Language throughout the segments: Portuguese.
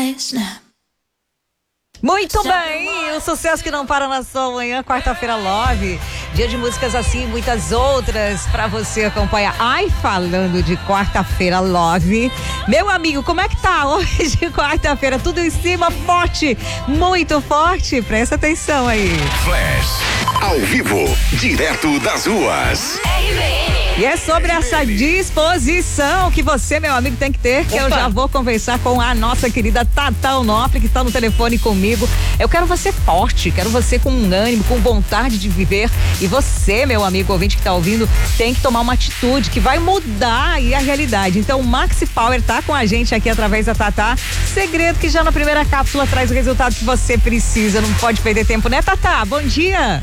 Muito bem, o sucesso que não para na sua manhã, quarta-feira Love, dia de músicas assim, muitas outras pra você acompanhar. Ai, falando de quarta-feira Love, meu amigo, como é que tá hoje, quarta-feira? Tudo em cima, forte, muito forte, presta atenção aí. Flash, ao vivo, direto das ruas. E é sobre essa disposição que você, meu amigo, tem que ter, que eu já vou conversar com a nossa querida Tata Onofre, que está no telefone comigo. Eu quero você forte, quero você com ânimo, com vontade de viver. E você, meu amigo ouvinte que está ouvindo, tem que tomar uma atitude que vai mudar aí a realidade. Então, o Maxi Power tá com a gente aqui através da Tata. Segredo que já na primeira cápsula traz o resultado que você precisa. Não pode perder tempo, né, Tata? Bom dia!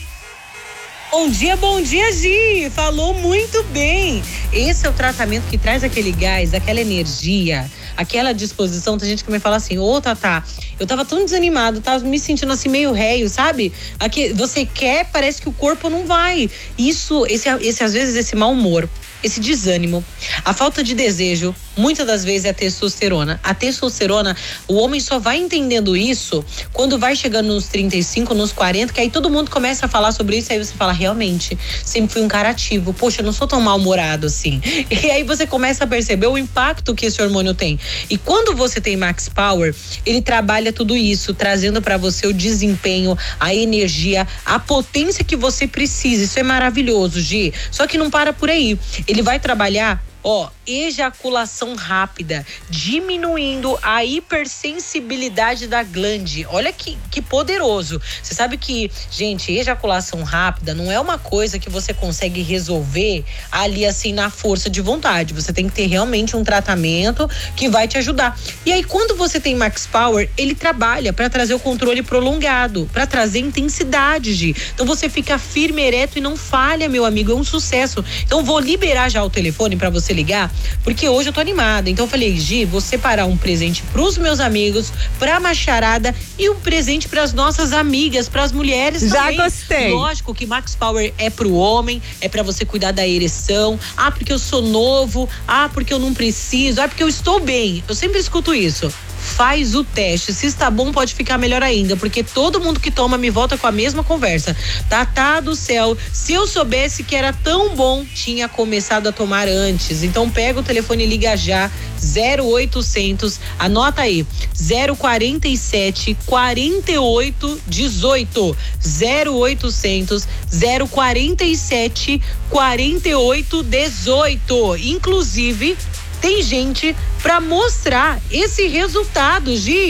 Bom dia, Gi. Falou muito bem. Esse é o tratamento que traz aquele gás, aquela energia, aquela disposição. Tem gente que me fala assim, Tata, eu tava tão desanimado, tava me sentindo assim meio réio, sabe? Aqui, você quer, parece que o corpo não vai. Isso, às vezes, esse mau humor, esse desânimo, a falta de desejo, muitas das vezes é a testosterona. A testosterona, o homem só vai entendendo isso quando vai chegando nos 35, nos 40, que aí todo mundo começa a falar sobre isso, aí você fala, realmente, sempre fui um cara ativo, poxa, eu não sou tão mal-humorado assim. E aí você começa a perceber o impacto que esse hormônio tem. E quando você tem Max Power, ele trabalha tudo isso, trazendo para você o desempenho, a energia, a potência que você precisa. Isso é maravilhoso, Gi. Só que não para por aí. Ele vai trabalhar, ejaculação rápida, diminuindo a hipersensibilidade da glande. Olha que poderoso. Você sabe que, gente, ejaculação rápida não é uma coisa que você consegue resolver ali assim na força de vontade. Você tem que ter realmente um tratamento que vai te ajudar. E aí, quando você tem Max Power, ele trabalha para trazer o controle prolongado, para trazer intensidade, Gi. Então você fica firme, ereto e não falha, meu amigo. É um sucesso. Então vou liberar já o telefone para você ligar, porque hoje eu tô animada. Então eu falei, Gi, vou separar um presente pros meus amigos, pra macharada e um presente pras nossas amigas, pras mulheres também. Já gostei. Lógico que Max Power é pro homem, é pra você cuidar da ereção. Porque eu sou novo. Porque eu não preciso. Porque eu estou bem. Eu sempre escuto isso. Faz o teste, se está bom pode ficar melhor ainda, porque todo mundo que toma me volta com a mesma conversa. Tata do céu, se eu soubesse que era tão bom, tinha começado a tomar antes. Então pega o telefone e liga já, 0800, anota aí, 047 48 18, 0800 047 48 18. Inclusive, tem gente pra mostrar esse resultado, Gi.